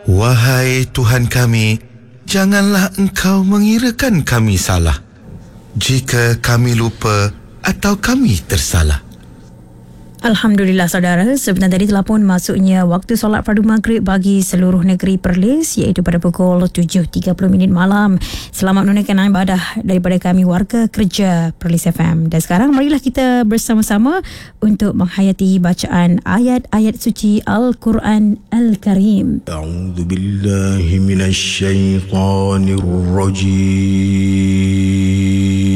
Wahai Tuhan kami, janganlah Engkau mengirakan kami salah jika kami lupa atau kami tersalah. Alhamdulillah saudara, sebentar tadi telah pun masuknya waktu solat fardu maghrib bagi seluruh negeri Perlis, iaitu pada pukul 7.30 malam. Selamat menunaikan ibadah daripada kami warga kerja Perlis FM. Dan sekarang marilah kita bersama-sama untuk menghayati bacaan ayat-ayat suci Al-Quran Al-Karim. A'udzu billahi minasyaitonir rajim.